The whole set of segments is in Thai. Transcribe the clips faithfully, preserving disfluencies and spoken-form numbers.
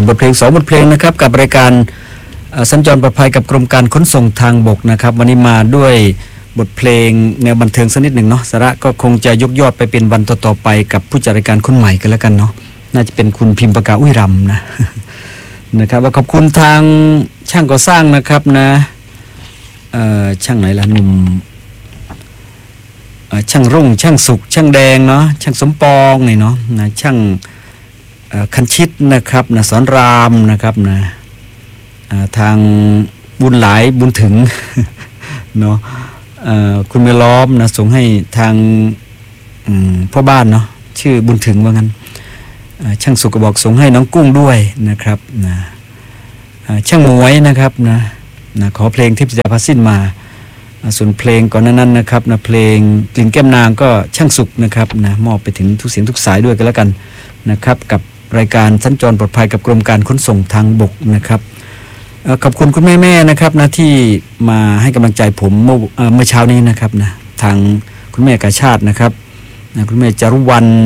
บทเพลงสองบทเพลงนะครับกับรายการสัญจรปลอดภัยกับกรมการขนส่งทางบกนะครับวันนี้มาด้วยบทเพลงแนวบันเทิงสักนิดหนึ่งเนาะสาระก็คงจะยกยอดไปเป็นวันต่อๆไปกับผู้จัดรายการคนใหม่กันแล้วกันเนาะน่าจะเป็นคุณพิมพ์ปากาอุ้ยรำนะนะครับว่าขอบคุณทางช่างก่อสร้างนะครับนะเอ่อช่างไหนล่ะหนุ่มช่างรุ่งช่างสุกช่างแดงเนาะช่างสมปองนี่เนาะนะช่างคันชิดนะครับนะสอนรามนะครับนะทางบุญหลายบุญถึงเนาะคุณเมล้อมนะส่งให้ทางพ่อบ้านเนาะชื่อบุญถึงว่างั้นช่างสุกก็บอกส่งให้น้องกุ้งด้วยนะครับนะช่างหมวยนะครับนะนะขอเพลงทิพย์จิตราภาสิ้นมาส่วนเพลงก่อนนั้นนะครับนะเพลงกลิ่นแก้มนางก็ช่างสุกนะครับนะมอบไปถึงทุกเสียงทุกสายด้วยกันแล้วกันนะครับกับรายการสัญจรปลอดภัยกับกรมการขนส่งทางบกนะครับขอบคุณคุณแม่ๆนะครับนะที่มาให้กำลังใจผมเมื่อเมื่อเช้านี้นะครับนะทางคุณแม่กาชาตินะครับนะคุณแม่จารุวรรณ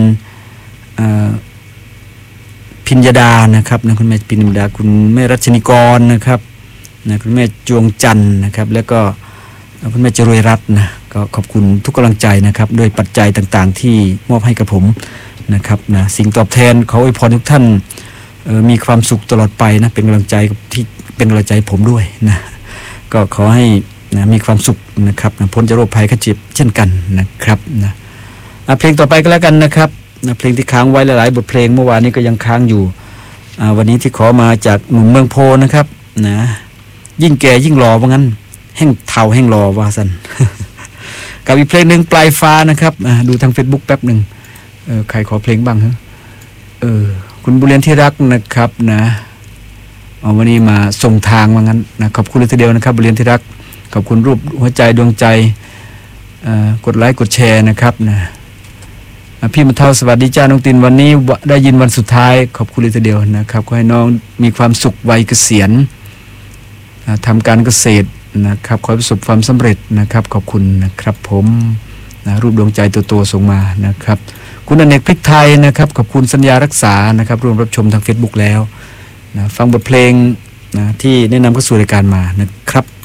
พิญญดานะครับนะคุณแม่พิญญดาคุณแม่รัชนิกรนะครับนะคุณแม่จวงจันทร์นะครับแล้วก็คุณแม่จรวยรัตน์นะก็ขอบคุณทุกกำลังใจนะครับด้วยปัจจัยต่างๆที่มอบให้กับผมนะครับนะสิ่งตอบแทนขออวยพรทุกท่านมีความสุขตลอดไปนะเป็นกำลังใจที่เป็นกำลังใจผมด้วยนะก็ขอให้นะมีความสุขนะครับนะพ้นจากโรคภัยไข้เจ็บเช่นกันนะครับนะเพลงต่อไปก็แล้วกันนะครับนะเพลงที่ค้างไว้หลายๆบทเพลงเมื่อวานนี้ก็ยังค้างอยู่วันนี้ที่ขอมาจากหนุ่มเมืองโพนะครับนะยิ่งแก่ยิ่งหล่อว่างั้นแห้งเทาแห้งหล่อว่าสัน กับอีกเพลงหนึ่งปลายฟ้านะครับดูทาง Facebook แป๊บหนึ่งเออใครขอเพลงบ้างฮะเออคุณบุเรียนที่รักนะครับนะเอาวันนี้มาส่งทางว่างั้นนะขอบคุณเลยทีเดียวนะครับบุเรียนที่รักขอบคุณรูปหัวใจดวงใจกดไลค์กดแชร์นะครับนะพี่มาเท่าสวัสดีจ้าน้องตินวันนี้ได้ยินวันสุดท้ายขอบคุณเลยทีเดียวนะครับขอให้น้องมีความสุขวัยเกษียณทำการเกษตรนะครับขอให้ประสบความสำเร็จนะครับขอบคุณนะครับผมนะรูปดวงใจตัวโตส่งมานะครับคุณอเนกพริกไทยนะครับขอบคุณสัญญารักษานะครับร่วมรับชมทาง Facebook แล้วนะฟังบทเพลงนะที่แนะนำเข้าสู่รายการมานะครับ